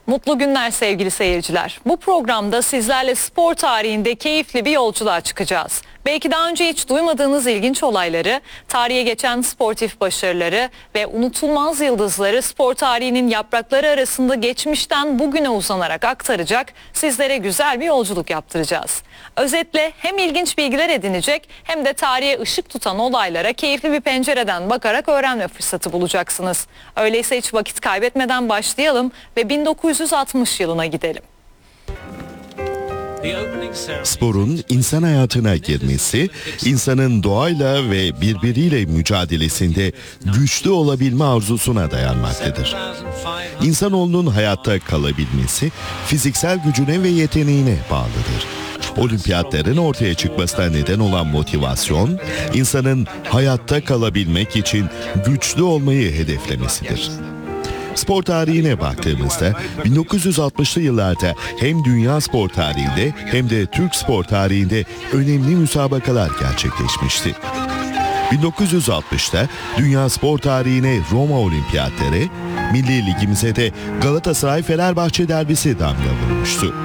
Mutlu günler sevgili seyirciler. Bu programda sizlerle spor tarihinde keyifli bir yolculuğa çıkacağız. Belki daha önce hiç duymadığınız ilginç olayları, tarihe geçen sportif başarıları ve unutulmaz yıldızları spor tarihinin yaprakları arasında geçmişten bugüne uzanarak aktaracak, sizlere güzel bir yolculuk yaptıracağız. Özetle hem ilginç bilgiler edinecek hem de tarihe ışık tutan olaylara keyifli bir pencereden bakarak öğrenme fırsatı bulacaksınız. Öyleyse hiç vakit kaybetmeden başlayalım ve 1960 yılına gidelim. Sporun insan hayatına girmesi, insanın doğayla ve birbiriyle mücadelesinde güçlü olabilme arzusuna dayanmaktadır. İnsanoğlunun hayatta kalabilmesi, fiziksel gücüne ve yeteneğine bağlıdır. Olimpiyatların ortaya çıkmasına neden olan motivasyon, insanın hayatta kalabilmek için güçlü olmayı hedeflemesidir. Spor tarihine baktığımızda 1960'lı yıllarda hem dünya spor tarihinde hem de Türk spor tarihinde önemli müsabakalar gerçekleşmişti. 1960'ta dünya spor tarihine Roma Olimpiyatları, Milli Ligimize de Galatasaray-Fenerbahçe derbisi damga vurmuştu.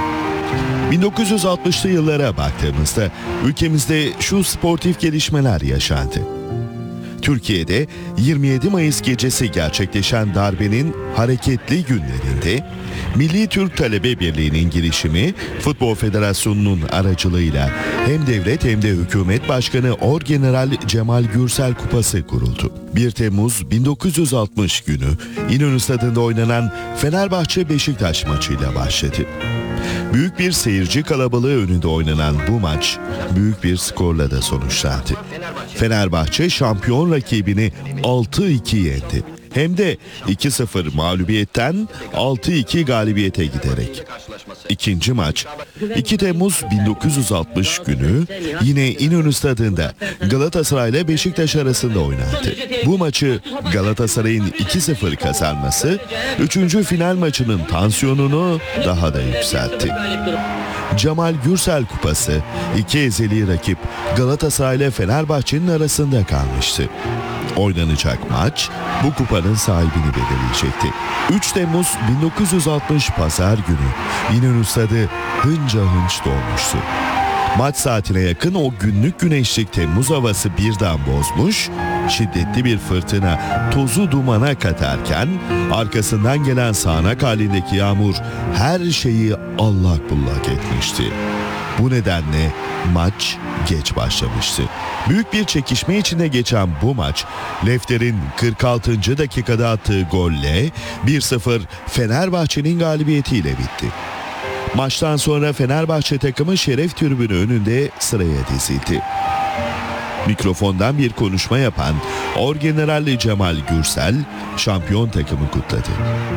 1960'lı yıllara baktığımızda ülkemizde şu sportif gelişmeler yaşandı. Türkiye'de 27 Mayıs gecesi gerçekleşen darbenin hareketli günlerinde Milli Türk Talebe Birliği'nin girişimi Futbol Federasyonu'nun aracılığıyla hem devlet hem de hükümet başkanı Orgeneral Cemal Gürsel Kupası kuruldu. 1 Temmuz 1960 günü İnönü Stadı'nda oynanan Fenerbahçe-Beşiktaş maçıyla başladı. Büyük bir seyirci kalabalığı önünde oynanan bu maç büyük bir skorla da sonuçlandı. Fenerbahçe şampiyon rakibini 6-2 yendi. Hem de 2-0 mağlubiyetten 6-2 galibiyete giderek. İkinci maç 2 Temmuz 1960 günü yine İnönü Stadı'nda Galatasaray ile Beşiktaş arasında oynandı. Bu maçı Galatasaray'ın 2-0 kazanması 3. final maçının tansiyonunu daha da yükseltti. Cemal Gürsel Kupası iki ezeli rakip Galatasaray ile Fenerbahçe'nin arasında kalmıştı. Oynanacak maç bu kupanın sahibini belirleyecekti. 3 Temmuz 1960 Pazar günü İnönü Stadı hınca hınç dolmuştu. Maç saatine yakın o günlük güneşlik Temmuz havası birden bozmuş, şiddetli bir fırtına tozu dumana katarken arkasından gelen sağanak halindeki yağmur her şeyi allak bullak etmişti. Bu nedenle maç geç başlamıştı. Büyük bir çekişme içinde geçen bu maç, Lefter'in 46. dakikada attığı golle 1-0 Fenerbahçe'nin galibiyetiyle bitti. Maçtan sonra Fenerbahçe takımı şeref tribünü önünde sıraya dizildi. Mikrofondan bir konuşma yapan Orgeneral Cemal Gürsel, şampiyon takımı kutladı.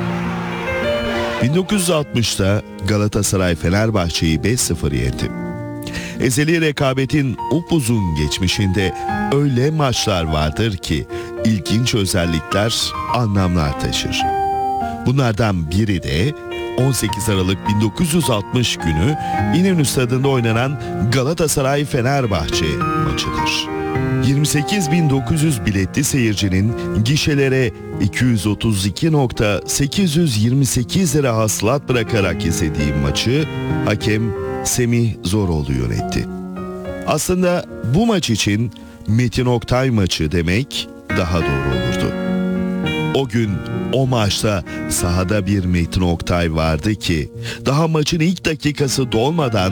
1960'da Galatasaray Fenerbahçe'yi 5-0 yendi. Ezeli rekabetin upuzun geçmişinde öyle maçlar vardır ki ilginç özellikler, anlamlar taşır. Bunlardan biri de 18 Aralık 1960 günü İnönü Stadı'nda oynanan Galatasaray-Fenerbahçe maçıdır. 28.900 biletli seyircinin gişelere 232.828 lira hasılat bırakarak izlediği maçı hakem Semih Zoroğlu yönetti. Aslında bu maç için Metin Oktay maçı demek daha doğru olurdu. O gün o maçta sahada bir Metin Oktay vardı ki daha maçın ilk dakikası dolmadan